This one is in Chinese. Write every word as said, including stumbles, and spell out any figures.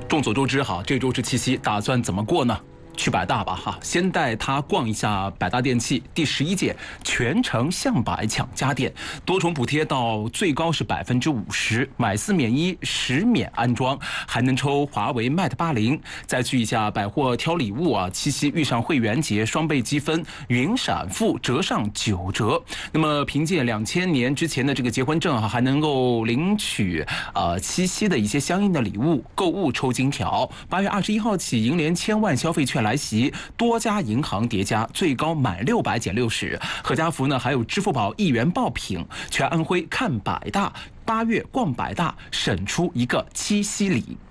众所周知哈，这周是七夕，打算怎么过呢？去百大吧哈，先带他逛一下百大电器第十一届全程向百抢家电，多重补贴到最高是百分之五十，买四免一，十免安装，还能抽华为 Mate 八零。再去一下百货挑礼物啊，七夕遇上会员节，双倍积分，云闪付折上九折。那么凭借两千年之前的这个结婚证哈，还能够领取呃七夕的一些相应的礼物，购物抽金条。八月二十一号起，银联千万消费券来袭，多家银行叠加，最高满六百减六十。合家福呢还有支付宝一元爆品，全安徽看百大，八月逛百大，省出一个七夕礼。